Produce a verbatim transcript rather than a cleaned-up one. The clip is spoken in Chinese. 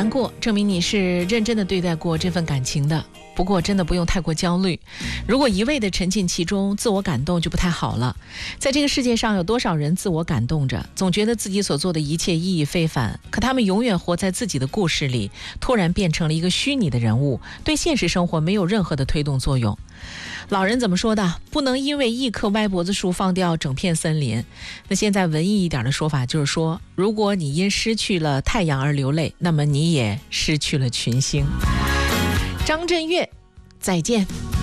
难过，证明你是认真的对待过这份感情的。不过真的不用太过焦虑，如果一味的沉浸其中，自我感动就不太好了。在这个世界上有多少人自我感动着，总觉得自己所做的一切意义非凡，可他们永远活在自己的故事里，突然变成了一个虚拟的人物，对现实生活没有任何的推动作用。老人怎么说的？不能因为一棵歪脖子树放掉整片森林。那现在文艺一点的说法就是说，如果你因失去了太阳而流泪，那么你也失去了群星。张震岳，再见。